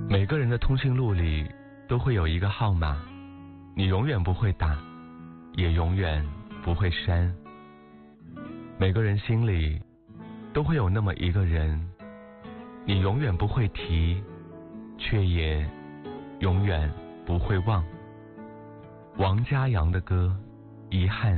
每个人的通讯录里都会有一个号码，你永远不会打，也永远不会删。每个人心里都会有那么一个人，你永远不会提，却也永远不会忘。王嘉阳的歌《遗憾》